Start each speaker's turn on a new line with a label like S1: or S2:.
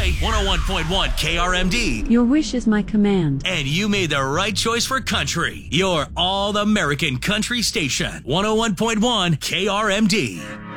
S1: play 101.1 KRMD.
S2: Your wish is my command.
S1: And you made the right choice for country. Your all-American country station, 101.1 KRMD.